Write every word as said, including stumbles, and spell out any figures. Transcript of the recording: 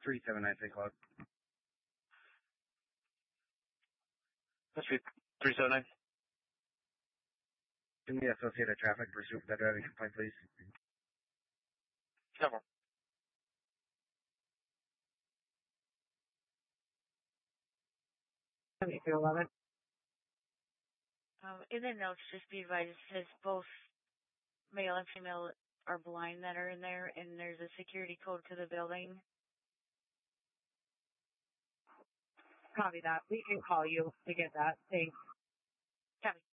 three seven nine Saint Cloud. That's three seven nine. Give me associated traffic pursuit for that driving complaint, please. Several. seventy-two eleven. Um, in the notes, just be advised, it says both male and female are blind that are in there, and there's a security code to the building. Copy that. We can call you to get that. Thanks. Copy.